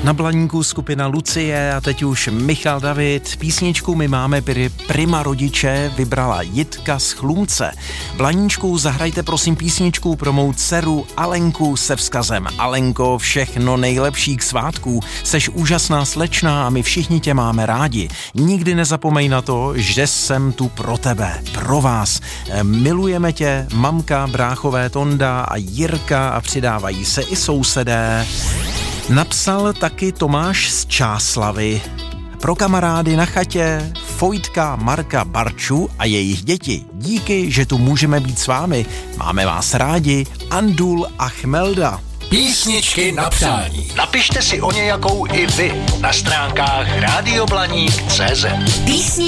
Na Blaníku skupina Lucie a teď už Michal David. Písničku My máme prima rodiče vybrala Jitka z Chlumce. Blaníčku, zahrajte prosím písničku pro mou dceru Alenku se vzkazem: Alenko, všechno nejlepší k svátku. Seš úžasná slečna a my všichni tě máme rádi. Nikdy nezapomeň na to, že jsem tu pro tebe, pro vás. Milujeme tě, mamka, bráchové Tonda a Jirka a přidávají se i sousedé. Napsal taky Tomáš z Čáslavy. Pro kamarády na chatě Vojtka, Marka, Barču a jejich děti. Díky, že tu můžeme být s vámi. Máme vás rádi. Andul a Chmelda. Písničky na přání. Napište si o nějakou i vy na stránkách radioblaník.cz.